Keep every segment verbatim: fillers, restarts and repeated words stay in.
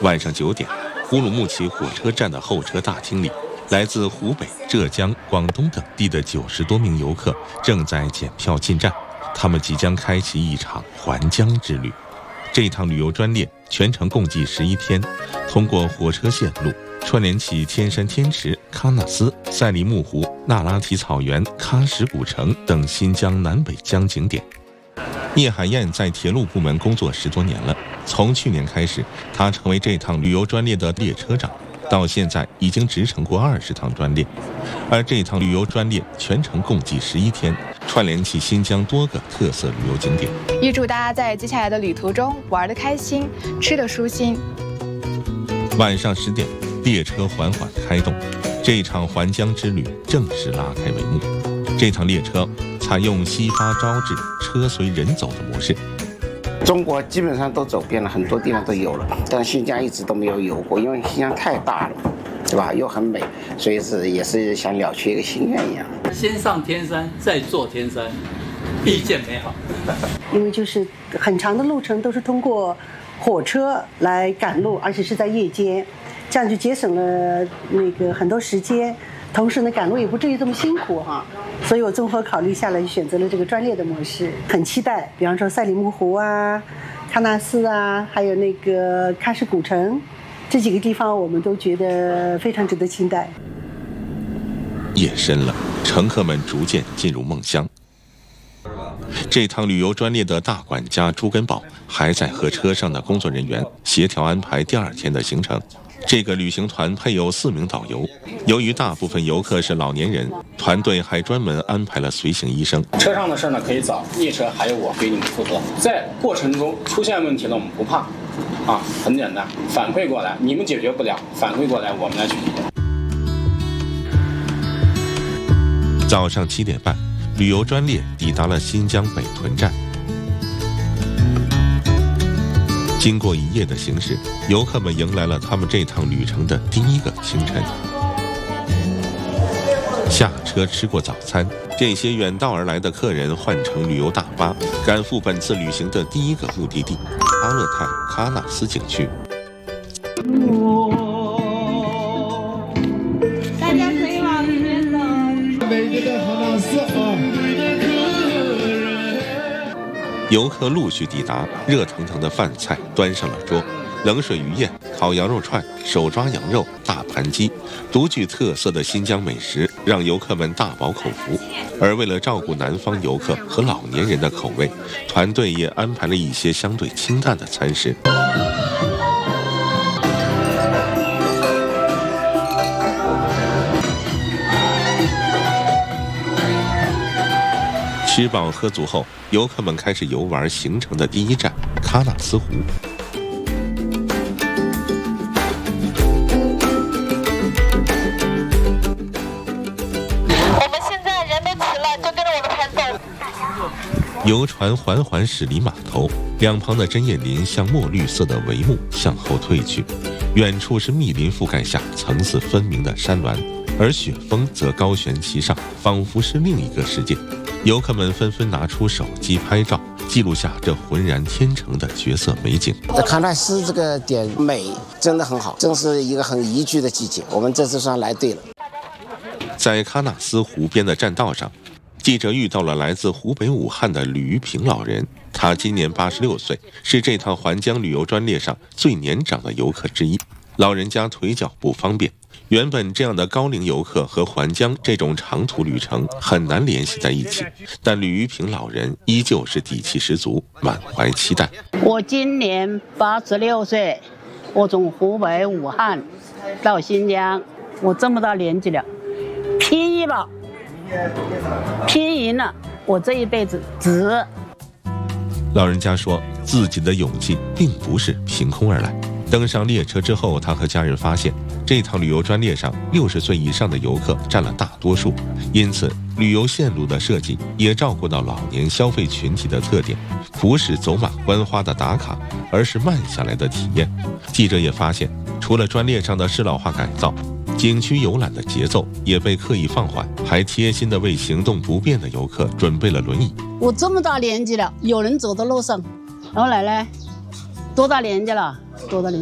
晚上九点，乌鲁木齐火车站的候车大厅里，来自湖北、浙江、广东等地的九十多名游客正在检票进站，他们即将开启一场环江之旅。这趟旅游专列全程共计十一天，通过火车线路串联起天山天池、喀纳斯、赛里木湖、那拉提草原、喀什古城等新疆南北疆景点。聂海燕在铁路部门工作十多年了，从去年开始，她成为这趟旅游专列的列车长，到现在已经执乘过二十趟专列。而这趟旅游专列全程共计十一天，串联起新疆多个特色旅游景点。 预祝大家在接下来的旅途中玩得开心，吃得舒心。 晚上十点，列车缓缓开动，这场环江之旅正式拉开帷幕。这趟列车采用西发招致、车随人走的模式。 中国基本上都走遍了，很多地方都有了，但新疆一直都没有游过，因为新疆太大了，对吧？又很美，所以是也是想了却一个心愿一样。 先上天山，再坐天山，必见美好。 因为就是很长的路程都是通过火车来赶路，而且是在夜间，这样就节省了那个很多时间。同时呢，赶路也不至于这么辛苦哈，所以我综合考虑下来，选择了这个专列的模式。很期待，比方说赛里木湖啊、喀纳斯啊，还有那个喀什古城，这几个地方我们都觉得非常值得期待。 夜深了，乘客们逐渐进入梦乡。这趟旅游专列的大管家朱根宝还在和车上的工作人员协调安排第二天的行程。这个旅行团配有四名导游，由于大部分游客是老年人，团队还专门安排了随行医生。 车上的事呢可以找列车还有我给你们负责，在过程中出现问题了我们不怕，啊，很简单，反馈过来，你们解决不了，反馈过来我们来解决。 早上七点半，旅游专列抵达了新疆北屯站。经过一夜的行驶，游客们迎来了他们这趟旅程的第一个清晨。下车吃过早餐，这些远道而来的客人换乘旅游大巴，赶赴本次旅行的第一个目的地——阿勒泰喀纳斯景区。 大家可以往里面走。 美丽的喀纳斯啊！ 游客陆续抵达，热腾腾的饭菜端上了桌，冷水鱼燕、烤羊肉串、手抓羊肉、大盘鸡，独具特色的新疆美食让游客们大饱口福。而为了照顾南方游客和老年人的口味，团队也安排了一些相对清淡的餐食。吃饱喝足后，游客们开始游玩行程的第一站喀纳斯湖。 我们现在人没齐了，就跟着我的团走。 游船缓缓驶离码头，两旁的针叶林像墨绿色的帷幕向后退去，远处是密林覆盖下层次分明的山峦，而雪峰则高悬其上，仿佛是另一个世界。游客们纷纷拿出手机拍照，记录下这浑然天成的绝色美景。 这喀纳斯这个点美真的很好，正是一个很宜居的季节，我们这次算来对了。 在喀纳斯湖边的栈道上，记者遇到了来自湖北武汉的吕玉平老人，他今年八十六岁，是这趟环江旅游专列上最年长的游客之一。老人家腿脚不方便，原本这样的高龄游客和环江这种长途旅程很难联系在一起，但吕玉平老人依旧是底气十足，满怀期待。 我今年八十六岁，我从湖北武汉到新疆，我这么大年纪了，拼一把，拼赢了，我这一辈子值。 老人家说，自己的勇气并不是凭空而来。登上列车之后，他和家人发现，这趟旅游专列上六十岁以上的游客占了大多数，因此旅游线路的设计也照顾到老年消费群体的特点，不是走马观花的打卡，而是慢下来的体验。记者也发现，除了专列上的适老化改造，景区游览的节奏也被刻意放缓，还贴心地为行动不便的游客准备了轮椅。 我这么大年纪了，有人走的路上，然后奶奶多大年纪了？多大年纪？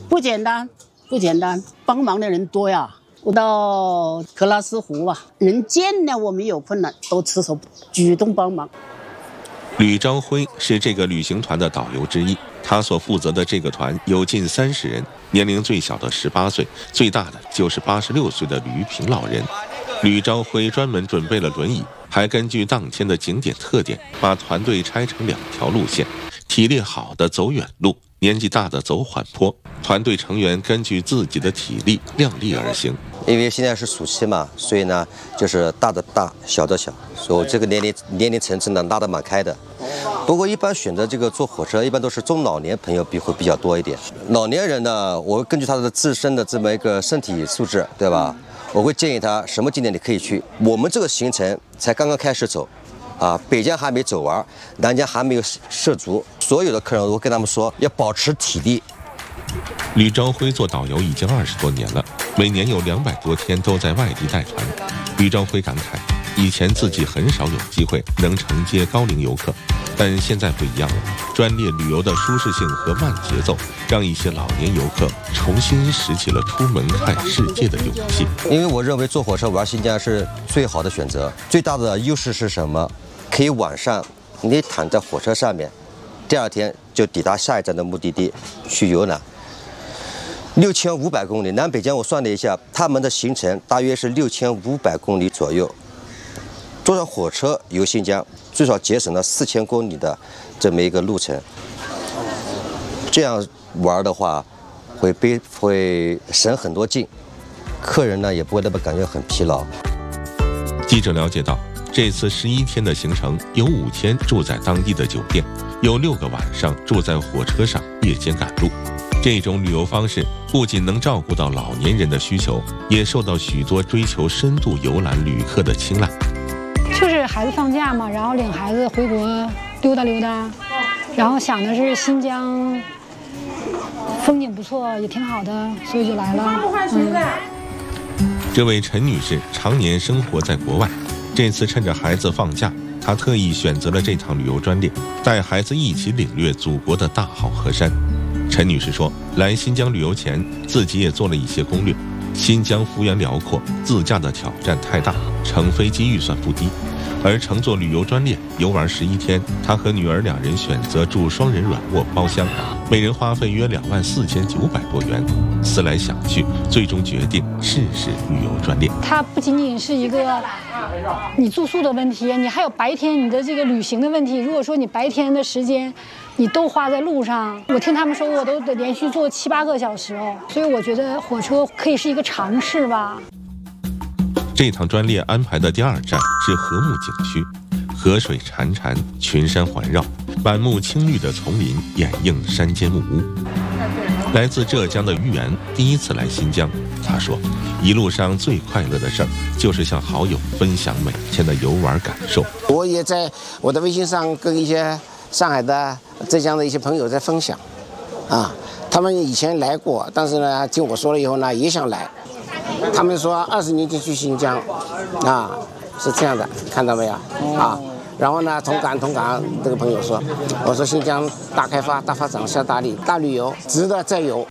不简单，不简单，帮忙的人多呀。我到克拉斯湖啊，人见了我们有困难都出手主动帮忙。 吕朝辉是这个旅行团的导游之一，他所负责的这个团有近三十人，年龄最小的十八岁，最大的就是八十六岁的吕平老人。吕朝辉专门准备了轮椅，还根据当天的景点特点，把团队拆成两条路线，体力好的走远路，年纪大的走缓坡。团队成员根据自己的体力量力而行。 因为现在是暑期嘛，所以呢，就是大的大，小的小，所以这个年龄年龄层次呢拉得蛮开的。不过一般选择这个坐火车，一般都是中老年朋友比会比较多一点。老年人呢，我根据他的自身的这么一个身体素质，对吧？我会建议他什么景点你可以去。我们这个行程才刚刚开始走，啊，北疆还没走完，南疆还没有涉足。所有的客人我跟他们说要保持体力。 吕朝辉做导游已经二十多年了，每年有两百多天都在外地带团。吕朝辉感慨，以前自己很少有机会能承接高龄游客，但现在不一样了。专列旅游的舒适性和慢节奏，让一些老年游客重新拾起了出门看世界的勇气。 因为我认为坐火车玩新疆是最好的选择。最大的优势是什么？可以晚上你躺在火车上面，第二天就抵达下一站的目的地去游览。六千五百公里，南北疆我算了一下，他们的行程大约是六千五百公里左右。坐上火车游新疆，最少节省了四千公里的这么一个路程。这样玩的话，会背会省很多劲，客人呢也不会那么感觉很疲劳。 记者了解到，这次十一天的行程有五天住在当地的酒店，有六个晚上住在火车上，夜间赶路。这种旅游方式不仅能照顾到老年人的需求，也受到许多追求深度游览旅客的青睐。 就是孩子放假嘛，然后领孩子回国溜达溜达，然后想的是新疆风景不错，也挺好的，所以就来了。嗯、 这位陈女士常年生活在国外，这次趁着孩子放假，她特意选择了这趟旅游专列，带孩子一起领略祖国的大好河山。陈女士说，来新疆旅游前，自己也做了一些攻略。新疆幅员辽阔，自驾的挑战太大，乘飞机预算不低。而乘坐旅游专列游玩十一天，她和女儿两人选择住双人软卧包厢，每人花费约两万四千九百多元。思来想去，最终决定试试旅游专列。 它不仅仅是一个你住宿的问题，你还有白天你的这个旅行的问题。如果说你白天的时间你都花在路上，我听他们说我都得连续坐七八个小时哦，所以我觉得火车可以是一个尝试吧。 这趟专列安排的第二站是禾木景区，河水潺潺，群山环绕，满目青绿的丛林掩映山间木屋。来自浙江的于元第一次来新疆，他说，一路上最快乐的事儿就是向好友分享每天的游玩感受。 我也在我的微信上跟一些上海的、浙江的一些朋友在分享，啊，他们以前来过，但是呢，听我说了以后呢，也想来。他们说二十年前去新疆，啊，是这样的，看到没有？啊，然后呢，同感同感，这个朋友说，我说新疆大开发、大发展、下大力、大旅游，值得再游。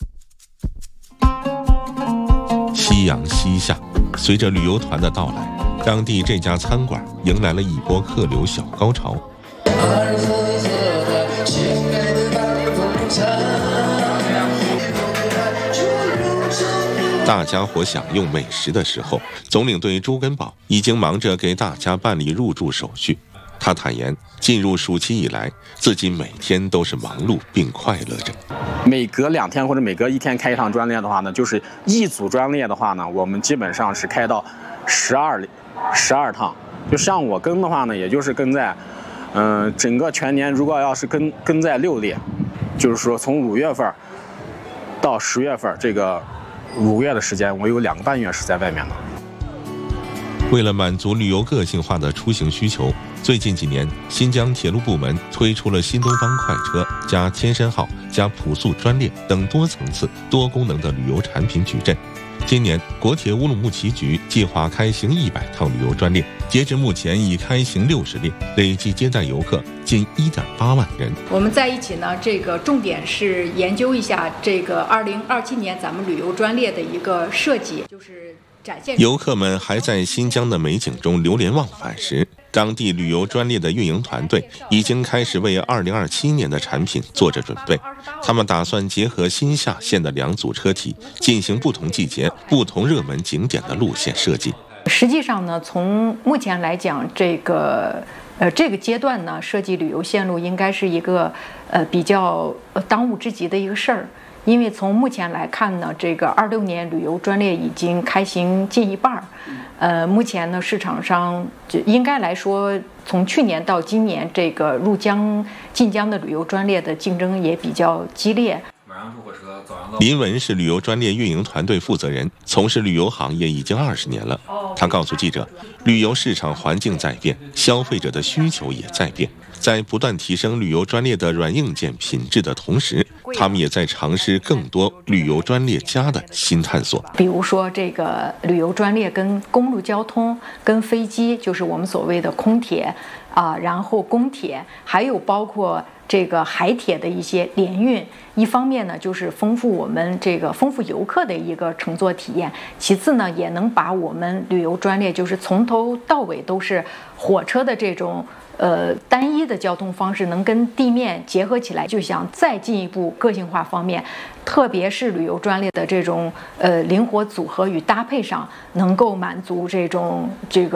夕阳西下，随着旅游团的到来，当地这家餐馆迎来了一波客流小高潮。大家伙享用美食的时候，总领队朱根宝已经忙着给大家办理入住手续。他坦言，进入暑期以来，自己每天都是忙碌并快乐着。 每隔两天或者每隔一天开一趟专列的话呢，就是一组专列的话呢，我们基本上是开到十二十二趟。就像我跟的话呢，也就是跟在，嗯、呃，整个全年如果要是跟跟在六列，就是说从五月份到十月份这个。五个月的时间，我有两个半月是在外面的。 为了满足旅游个性化的出行需求，最近几年，新疆铁路部门推出了新东方快车、加天山号、加普速专列等多层次、多功能的旅游产品矩阵。 今年国铁乌鲁木齐局计划开行一百趟旅游专列，截至目前已开行六十列，累计接待游客近一点八万人。 我们在一起呢，这个重点是研究一下这个二零二七年咱们旅游专列的一个设计，就是展现游客们还在新疆的美景中流连忘返时，当地旅游专列的运营团队已经开始为二零二七年的产品做着准备。他们打算结合新下线的两组车体，进行不同季节、不同热门景点的路线设计。 实际上呢，从目前来讲，这个呃这个阶段呢，设计旅游线路应该是一个呃比较呃当务之急的一个事儿。因为从目前来看呢，这个二六年旅游专列已经开行近一半儿，呃，目前呢市场上就应该来说，从去年到今年，这个入疆进疆的旅游专列的竞争也比较激烈。 林文是旅游专列运营团队负责人，从事旅游行业已经二十年了。他告诉记者，旅游市场环境在变，消费者的需求也在变，在不断提升旅游专列的软硬件品质的同时，他们也在尝试更多旅游专列家的新探索。 比如说，这个旅游专列跟公路交通、跟飞机，就是我们所谓的空铁啊，然后公铁，还有包括这个海铁的一些联运。一方面呢，就是丰富我们这个丰富游客的一个乘坐体验；其次呢，也能把我们旅游专列就是从头到尾都是火车的这种呃单一的交通方式，能跟地面结合起来，就想再进一步个性化方面，特别是旅游专列的这种呃灵活组合与搭配上，能够满足这种这个。